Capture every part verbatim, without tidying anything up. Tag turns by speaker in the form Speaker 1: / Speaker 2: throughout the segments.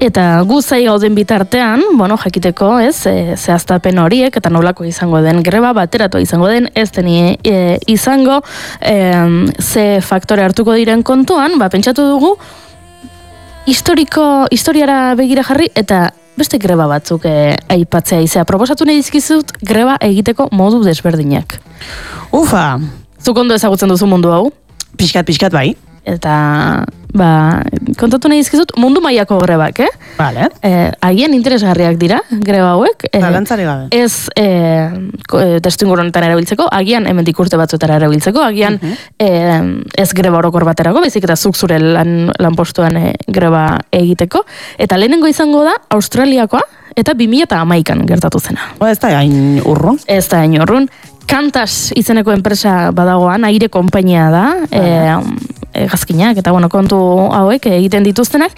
Speaker 1: Eta gu zai gauden bitartean, bueno, jakiteko, ez, e, zehaztapen horiek, eta nolako izango den greba, bateratu izango den, ez deni e, izango, e, ze faktore hartuko diren kontuan, ba, pentsatu dugu, historiko, historiara begira jarri, eta beste greba batzuk e, aipatzea izea. Proposatu nahi dizkizut greba egiteko modu desberdinak.
Speaker 2: Ufa!
Speaker 1: Zuk ondo ezagutzen duzu mundu hau?
Speaker 2: Pixkat, pixkat bai.
Speaker 1: Eta, ba, kontatu nahi dizkizut mundu mailako grebak, eh?
Speaker 2: Vale.
Speaker 1: Eh, agian interesgarriak dira, greba hauek. Eh,
Speaker 2: Zalantzari gabe.
Speaker 1: Ez eh, testuinguru honetan erabiltzeko, agian hemendik urte batzuetara erabiltzeko, agian uh-huh. eh, ez greba orokor baterako, baizik eta zuk zure lan, lanpostuan eh, greba egiteko. Eta lehenengo izango da Australiakoa, eta bi mila hamaikan gertatu zena.
Speaker 2: O, ez da hain urrun.
Speaker 1: Ez da hain urrun. Kantas izeneko enpresa badagoan, aire konpainia da, e, gazkinak, eta bueno, kontu hauek egiten dituztenak,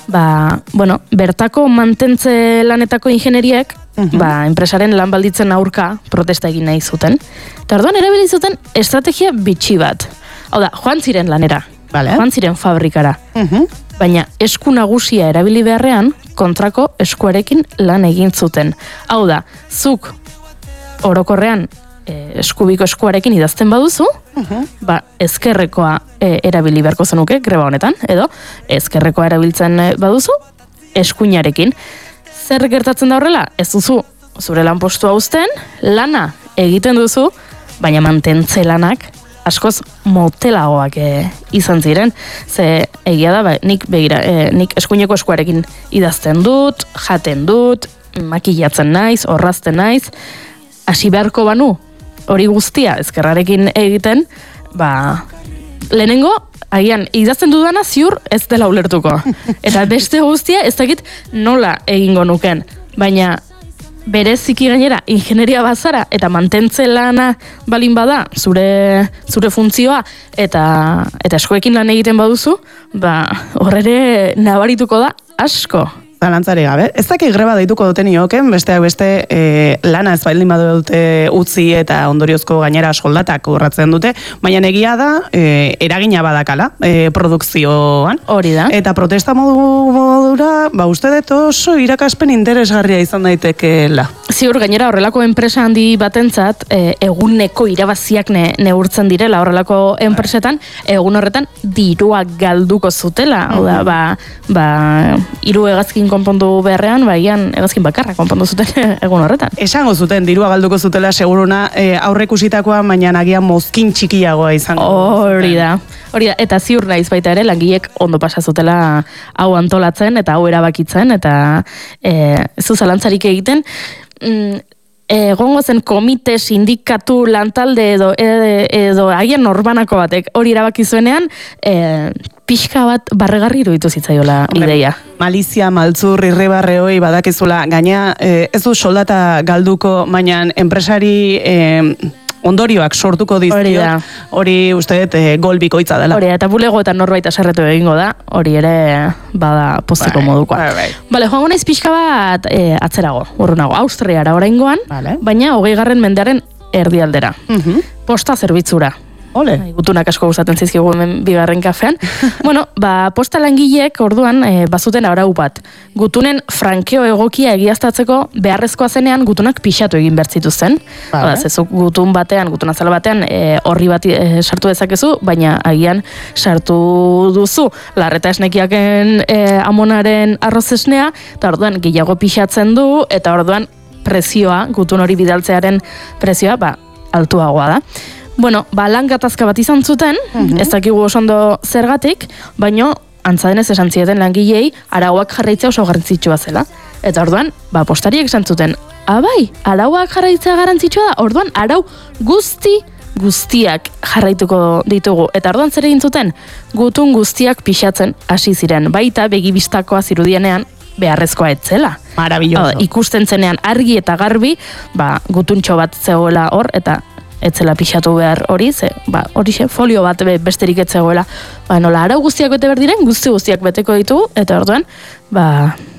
Speaker 1: ba, bueno, bertako mantentze lanetako ingenieriek, uh-huh. ba, enpresaren lan balditzen aurka protesta egin nahi zuten. Eta orduan erabili zuten estrategia bitxi bat. Hau da, joan ziren lanera,
Speaker 2: vale.
Speaker 1: Joan ziren fabrikara. Uh-huh. Baina esku nagusia erabili beharrean, kontrako eskuarekin lan egin zuten. Hau da, zuk orokorrean, eskubiko eskuarekin idazten baduzu, uh-huh. ba, ezkerrekoa e, erabili beharko zenuke greba honetan, edo ezkerrekoa erabiltzen baduzu, eskuinarekin. Zer gertatzen da horrela? Ez duzu zure lanpostua uzten, lana egiten duzu, baina mantentze lanak askoz motelagoak e, izan ziren. Ze egia da, ba, nik begira, e, nik eskuineko eskuarekin idazten dut, jaten dut, makillatzen naiz, orrazten naiz, hasi beharko banu, hori guztia ezkerrarekin egiten, ba, lehenengo, agian, idazten dudana ziur ez dela ulertuko. Eta beste guztia ez dakit nola egingo nuken. Baina, bereziki gainera, ingenieria bazara, eta mantentze lana balin bada, zure, zure funtzioa, eta, eta eskoekin lan egiten baduzu, ba, horrere nabarituko da asko.
Speaker 2: Zalantzari gabe. Ez dakik greba deituko duten ioken, besteak beste e, lana ez baldin badu dute utzi eta ondoriozko gainera soldatak urratzen dute, baina egia da e, eragina badakala e, produkzioan.
Speaker 1: Hori da.
Speaker 2: Eta protesta modu modura, ba uste dut oso irakaspen interesgarria izan daitekeela.
Speaker 1: Ziur, gainera horrelako enpresa handi batentzat e, eguneko irabaziak ne, neurtzen direla horrelako enpresetan, egun horretan diruak galduko zutela. Hau da, ba, ba, hiru hegazkin konpondu beharrean, baian egazkin bakarra konpondu zuten egun horretan.
Speaker 2: Esango zuten, dirua galduko zutela seguruna e, aurreikusitakoa, baina nagian mozkin txikiagoa izango.
Speaker 1: Hori da. Hori da, eta ziur naiz baita ere, langilek ondo pasa zutela hau antolatzen, eta hau erabakitzen, eta e, ez du zalantzarik egiten, mm, egongo zen komite, sindikatu, lantalde edo, edo, edo agian norbanako batek hori erabaki zuenean, e, pixka bat barregarri iruditu zitzaiola ideia.
Speaker 2: Malizia, maltzur, irribarreoi badakizula, gaina e, ez du soldata galduko, baina enpresari e, ondorioak sortuko dizkio, hori uste dut e, gol bikoitza dela.
Speaker 1: Hori, eta bulego eta norbait aserretu egingo da, hori ere bada pozteko
Speaker 2: bai,
Speaker 1: modukoa.
Speaker 2: Bai, bai.
Speaker 1: Bale, joango naiz pixka bat e, atzerago, urrunago, Austriara oraingoan, vale. Baina hogei garren mendearen erdialdera. Uh-huh. Posta zerbitzura.
Speaker 2: Ole.
Speaker 1: Gutunak asko gustatzen zaizkigu hemen bigarren kafean. Bueno, ba, posta langileek orduan e, bazuten arau bat. Gutunen frankeo egokia egiaztatzeko beharrezkoa zenean gutunak pixatu egin bertzituzten. Vale. Ba, zezuk gutun batean, gutun azala batean e, horri bat e, sartu dezakezu, baina agian sartu duzu larreta esnekiaken e, amonaren arroz esnea, eta orduan gehiago pixatzen du, eta orduan prezioa, gutun hori bidaltzearen prezioa, ba, altuagoa da. Bueno, ba, lan gatazka bat izan zuten, uh-huh. ez dakigu oso ondo zergatik, baino antzadenez esan zieten langilei arauak jarraitzea oso garrantzitsua zela. Eta orduan, ba, postariek esan zuten, abai, arauak jarraitzea garrantzitsua da, orduan arau guzti guztiak jarraituko ditugu. Eta orduan zer egin zuten, gutun guztiak pixatzen hasi ziren, baita begibistakoa zirudienean beharrezkoa etzela.
Speaker 2: Maravilloso.
Speaker 1: Ikusten zenean argi eta garbi, ba, gutuntxo bat zegoela hor, eta etzela pixatu behar hori, ze, ba, hori xe, folio bat besterik etzegoela. Ba, nola, arau guztiak bete behar diren, guzti guztiak beteko ditugu, eta orduan, ba,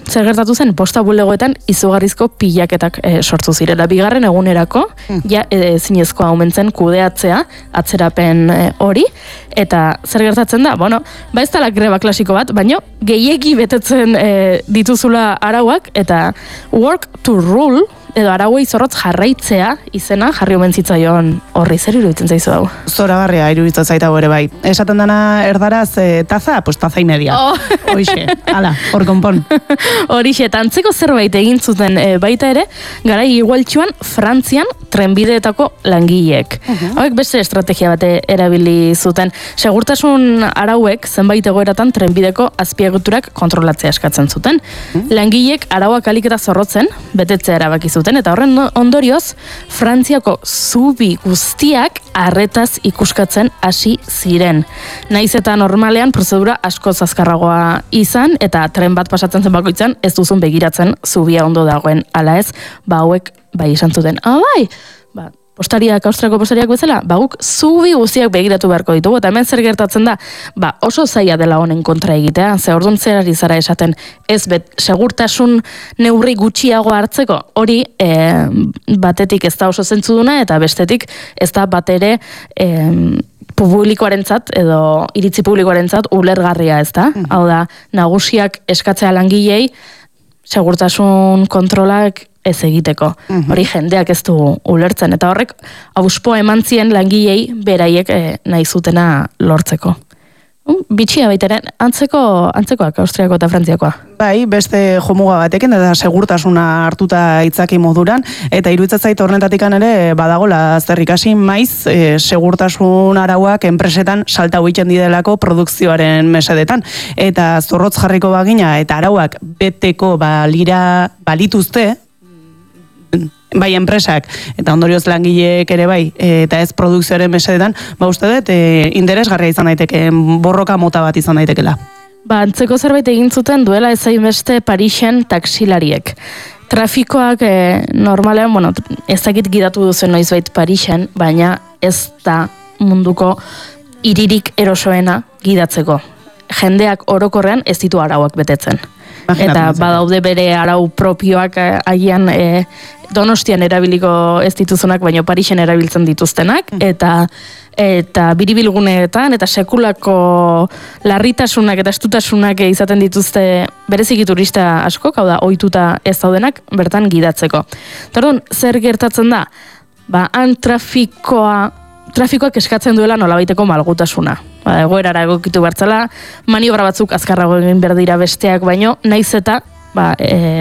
Speaker 1: zer gertatu zen, posta bulegoetan izugarrizko pilaketak e, sortu zirela. Bigarren egunerako, mm. ja e, zinezkoa omentzen kudeatzea, atzerapen hori, eta zer gertatzen da, bueno, ba ez dala greba klasiko bat, baino gehiegi betetzen e, dituzula arauak, eta work to rule, edo arauei zorrotz jarraitzea izena jarri omen zitzaion horri. Zer iruditzen zaizu hau?
Speaker 2: Zoragarria iruditzen zaita ere bai. Esaten dana erdaraz e, taza, pues taza y media.
Speaker 1: Oh.
Speaker 2: Hoixe, hala, hor konpon.
Speaker 1: Horixe, eta antzeko zerbait egin zuten e, baita ere, garai igualtxuan Frantzian trenbideetako langileek. Uh-huh. Hauek beste estrategia bate erabili zuten. Segurtasun arauek zenbait egoeratan trenbideko azpieguturak kontrolatzea eskatzen zuten. Uh-huh. Langileek arauak alik eta zorrotzen, betetzea erabaki zuten, eta horren ondorioz, Frantziako zubi guztiak arretaz ikuskatzen hasi ziren. Naiz eta normalean prozedura asko azkarragoa izan, eta tren bat pasatzen zen bakoitzan, ez duzun begiratzen zubia ondo dagoen, ala ez, ba hauek bai izan zuten. Ah, bai, ba, postariak, Austriako postariak bezala, ba guk zubi guztiak begiratu beharko ditugu, eta hemen zer gertatzen da, ba oso zaila dela honen kontra egitea, ze orduan zer ari zara esaten, ez bet, segurtasun neurri gutxiago hartzeko, hori e, batetik ez da oso zentzuduna, eta bestetik ez da bat ere e, publikoarentzat edo iritzi publikoarentzat ulergarria, ez da? Mm-hmm. Hau da, nagusiak eskatzea langilei, segurtasun kontrolak ez egiteko. Mm-hmm. Hori jendeak ez du ulertzen, eta horrek auspoa eman zien langilei beraiek e, nahi zutena lortzeko. Um, bitxia baitaren, antzeko, antzekoak, Austriako eta Frantziakoa.
Speaker 2: Bai, beste jomuga batekin, eta segurtasuna hartuta itzaki moduran, eta iruditzen zait horretatik ere badagola zer ikasi maiz, e, segurtasun arauak enpresetan salta egiten didelako produkzioaren mesedetan. Eta zorrotz jarriko bagina, eta arauak beteko balira balituzte, bai enpresak, eta ondorioz langileek ere bai, eta ez produkzioaren mesedetan, ba uste dut, e, interesgarria izan daiteke, borroka mota bat izan daitekela.
Speaker 1: Ba, antzeko zerbait egin zuten duela ezain beste Parisen taksilariek. Trafikoak e, normalean, bueno, ez dakit gidatu duzen noizbait Parisen, baina ez da munduko hiririk erosoena gidatzeko. Jendeak orokorrean ez ditu arauak betetzen. Eta badaude bere arau propioak agian e, Donostian erabiliko ez dituzunak, baina Parisen erabiltzen dituztenak, eta eta biribilguneetan, eta sekulako larritasunak eta estutasunak izaten dituzte bereziki turista asko, hau da, ohituta ez daudenak, bertan gidatzeko. Tordun, zer gertatzen da? Ba, han trafikoa, trafikoak eskatzen duela nolabaiteko malgutasuna. Ba, egoerara egokitu bertzela, maniobra batzuk azkarrago egin behar dira besteak, baino, naiz eta ba, e,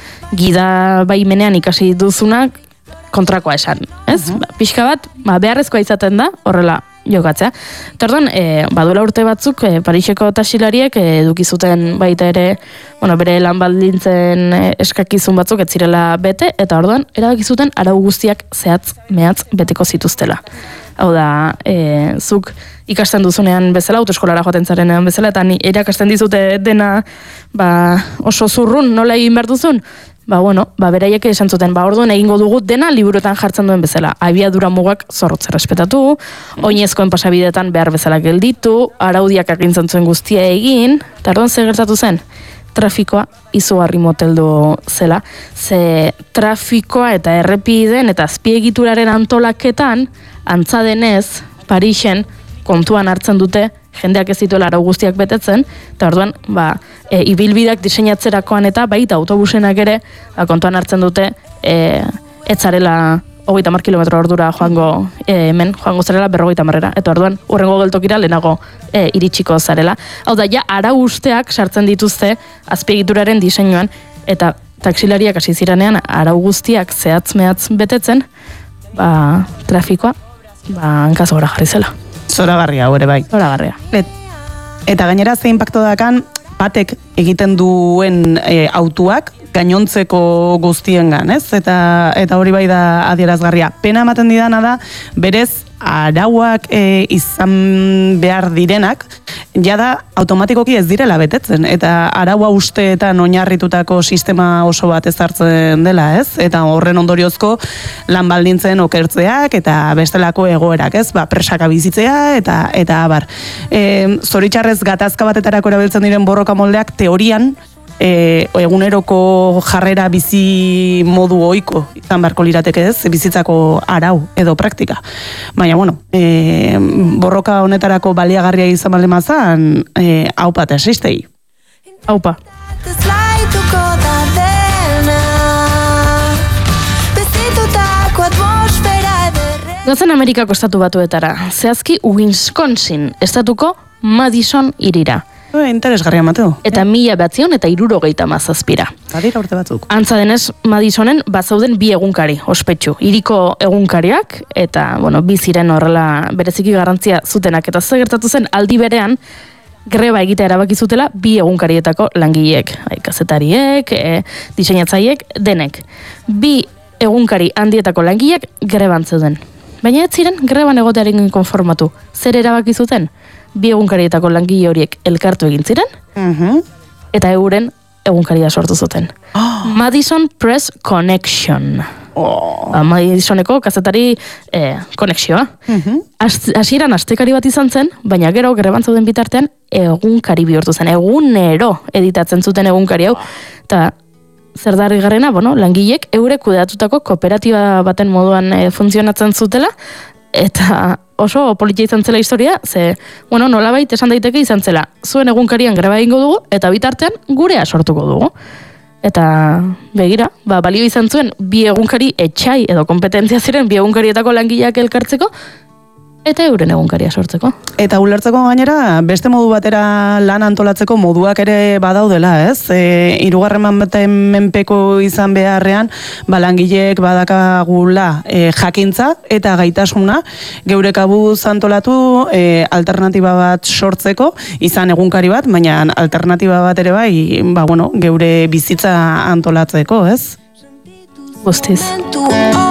Speaker 1: gida baimenean ikasi duzunak kontrakoa esan. Ez? Uh-huh. Ba, pixka bat, ba, beharrezkoa izaten da, horrela jokatzea. Tordon, e, baduela urte batzuk, e, Pariseko taxilariek e, edukizuten baita ere, bueno, bere lan baldintzen e, eskakizun batzuk ez zirela bete, eta orduan, erabakizuten arau guztiak zehatz, mehatz beteko zituztela. Hau da, e, zuk ikasten duzunean bezala, autoeskolara joaten zarenean bezala, eta ni erakasten dizute dena ba, oso zurrun nola egin behar duzun, ba, bueno, ba, beraiek esan zuten, ba, orduan egingo dugu dena liburuetan jartzen duen bezala. Abiadura mugak zorrotz errespetatu, oinezkoen pasabideetan behar bezala gelditu, araudiak agintzen zuen guztia egin, eta orduan zer gertatu zen? Trafikoa izugarri moteldu zela, ze trafikoa eta errepideen eta azpiegituraren antolaketan, antza denez, Parisen kontuan hartzen dute jendeak ez dituela arau guztiak betetzen, eta orduan, ba, e, ibilbideak diseinatzerakoan eta baita autobusenak ere, ba, kontuan hartzen dute, e, etzarela hogeita hamar kilometro ordura joango e, hemen, joango zarela berrogeita hamarrera, eta orduan, urrengo geltokira lehenago e, iritsiko zarela. Hau da, ja, arau usteak sartzen dituzte azpiegituraren diseinuan, eta taksilariak hasi ziranean arau guztiak zehatz mehatz betetzen, ba, trafikoa, ba, hankazo gora jarri zela.
Speaker 2: Zoragarria, hori bai.
Speaker 1: Zoragarria.
Speaker 2: Et, eta gainera ze inpakto dakan, batek egiten duen e, autuak, gainontzeko guztiengan, ez? Eta, eta hori bai da adierazgarria. Pena ematen didana da, berez, arauak e, izan behar direnak, jada automatikoki ez direla betetzen, eta araua usteetan oinarritutako sistema oso bat ezartzen dela, ez? Eta horren ondoriozko lan baldintzen okertzeak eta bestelako egoerak, ez? Ba, presaka bizitzea eta eta abar. E, zoritxarrez gatazka batetarako erabiltzen diren borroka moldeak teorian e, eguneroko jarrera bizi modu ohiko izan beharko lirateke ez, bizitzako arau edo praktika. Baina, bueno, e, borroka honetarako baliagarria izan baldin mazan, e, haupa eta esistei.
Speaker 1: Haupa. Gozen Amerikako estatu batuetara, zehazki Wisconsin, estatuko Madison irira.
Speaker 2: E, interesgarria mateu.
Speaker 1: Eta mila batzion eta irurogeita mazazpira.
Speaker 2: Badira urte batzuk.
Speaker 1: Antza denez, Madisonen bazauden bi egunkari, ospetsu. Hiriko egunkariak, eta, bueno, bi ziren horrela bereziki garrantzia zutenak. Eta ze gertatu zen, aldi berean, greba egitea erabaki zutela bi egunkarietako langileek. Bai, kazetariek, e, diseinatzaileek, denek. Bi egunkari handietako langileek greban zeuden. Baina ez ziren greban egotearekin konformatu. Zer erabaki zuten? Bi egunkarietako langile horiek elkartu egin ziren,
Speaker 2: Mhm.
Speaker 1: eta euren egunkaria sortu zuten. Madison Press Connection.
Speaker 2: Oh.
Speaker 1: Ba, Madisoneko kazetari eh, konexioa.
Speaker 2: Mhm.
Speaker 1: Az- Hasieran astekari bat izan zen, baina gero greban zauden bitartean egunkari bihurtu zen. Egunero editatzen zuten egunkari hau. Eta zer da harrigarrena, bueno, langilek eurek kudeatutako kooperatiba baten moduan e, funtzionatzen zutela, eta oso politia izan zela historia, ze, bueno, nolabait esan daiteke izan zela, zuen egunkarian greba egingo dugu, eta bitartean gurea sortuko dugu. Eta begira, ba, balio izan zuen bi egunkari etxai edo kompetentzia ziren bi egunkarietako langileak elkartzeko, eta euren egunkaria sortzeko.
Speaker 2: Eta ulertzeko gainera, beste modu batera lan antolatzeko moduak ere badaudela, ez? E, irugarren baten menpeko izan beharrean, balangileek badakagula e, jakintza eta gaitasuna, geure kabuz antolatu e, alternatiba bat sortzeko, izan egunkari bat, baina alternatiba bat ere bai, ba, bueno, geure bizitza antolatzeko, ez?
Speaker 1: Guztiz.